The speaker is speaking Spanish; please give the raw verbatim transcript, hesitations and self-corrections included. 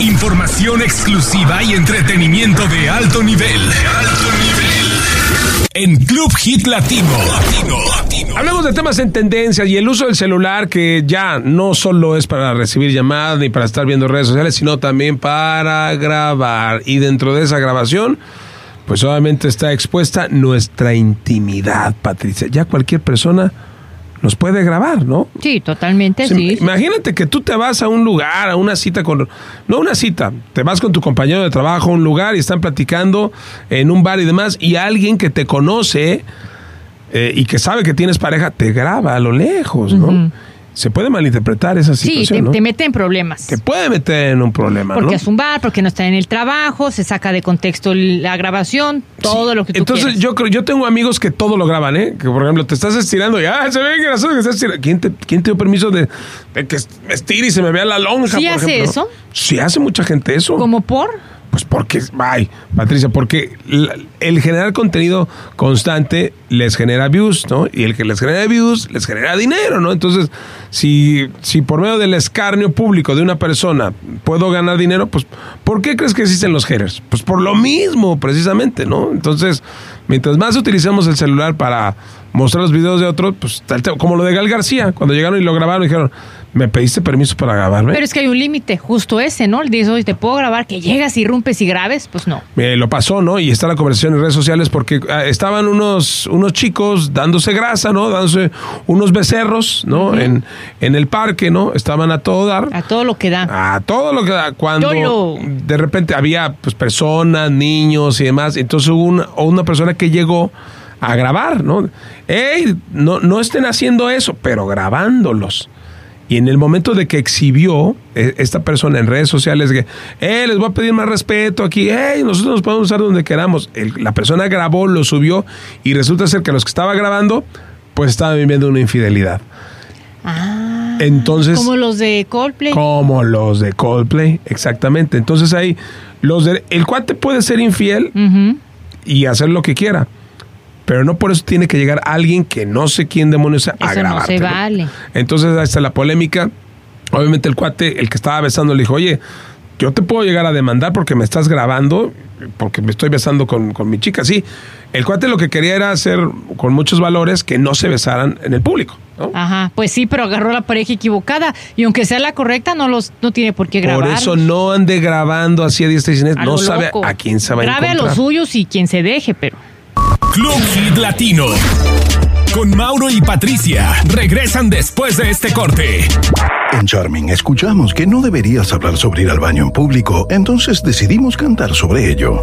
Información exclusiva y entretenimiento de alto nivel. De alto nivel. En Club Hit Latino. Latino. Latino. Hablamos de temas en tendencia y el uso del celular, que ya no solo es para recibir llamadas ni para estar viendo redes sociales, sino también para grabar. Y dentro de esa grabación, pues obviamente está expuesta nuestra intimidad, Patricia. Ya cualquier persona nos puede grabar, ¿no? Sí, totalmente, sí, sí. Imagínate que tú te vas a un lugar, a una cita con... No una cita, te vas con tu compañero de trabajo a un lugar y están platicando en un bar y demás, y alguien que te conoce eh, y que sabe que tienes pareja, te graba a lo lejos, ¿no? Uh-huh. Se puede malinterpretar esa situación, sí, te, ¿no? te mete en problemas. Te puede meter en un problema, porque ¿no? es un bar, porque no está en el trabajo, se saca de contexto la grabación, todo sí, lo que tú entonces, quieras. yo creo, yo tengo amigos que todo lo graban, ¿eh? Que por ejemplo te estás estirando y ¡ah! Se ve gracioso que estás estirando. ¿Quién te, quién te dio permiso de, de que me estire y se me vea la lonja? ¿Sí por hace ejemplo? eso? Sí hace mucha gente eso. ¿Cómo por? Pues porque, ay, Patricia, porque la, el generar contenido constante les genera views, ¿no? Y el que les genera views les genera dinero, ¿no? Entonces, si, si por medio del escarnio público de una persona puedo ganar dinero, pues, ¿por qué crees que existen los haters? Pues por lo mismo, precisamente, ¿no? Entonces, mientras más utilicemos el celular para mostrar los videos de otros, pues, como lo de Gal García, cuando llegaron y lo grabaron y dijeron, ¿me pediste permiso para grabarme? Pero es que hay un límite, justo ese, ¿no? Dices, oye, ¿te puedo grabar? Que llegas y rompes y grabes, pues no. Eh, lo pasó, ¿no? Y está la conversación en redes sociales porque eh, estaban unos, unos chicos dándose grasa, ¿no? Dándose unos becerros, ¿no? Uh-huh. En, en el parque, ¿no? Estaban a todo dar. A todo lo que da. A todo lo que da. Cuando Tolo. de repente había pues personas, niños y demás. Entonces hubo una, una persona que llegó a grabar, ¿no? ¡Ey! No, no estén haciendo eso, pero grabándolos. Y en el momento de que exhibió eh, esta persona en redes sociales que, eh, les voy a pedir más respeto aquí, eh, nosotros nos podemos usar donde queramos. El, la persona grabó, lo subió y resulta ser que los que estaba grabando, pues estaban viviendo una infidelidad. Ah. Entonces, como los de Coldplay. Como los de Coldplay, exactamente. Entonces ahí, los de, el cuate puede ser infiel uh-huh. y hacer lo que quiera. Pero no por eso tiene que llegar alguien que no sé quién demonios sea a grabarte. Eso no se vale. Entonces ahí está la polémica. Obviamente el cuate, el que estaba besando, le dijo, oye, yo te puedo llegar a demandar porque me estás grabando, porque me estoy besando con, con mi chica. Sí, el cuate lo que quería era hacer con muchos valores que no se besaran en el público, ¿no? Ajá, pues sí, pero agarró a la pareja equivocada. Y aunque sea la correcta, no los no tiene por qué grabar. Por eso no ande grabando así a diestra y siniestra. No sabe loco. A quién se va a encontrar. Grabe a los suyos y quien se deje, pero... Club Hit Latino. Con Mauro y Patricia. Regresan después de este corte. En Charming escuchamos que no deberías hablar sobre ir al baño en público, entonces decidimos cantar sobre ello.